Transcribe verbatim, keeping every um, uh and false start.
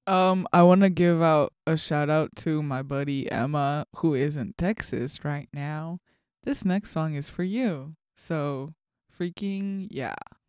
Um, I want to give out a shout out to my buddy Emma, who is in Texas right now. This next song is for you. So, freaking yeah.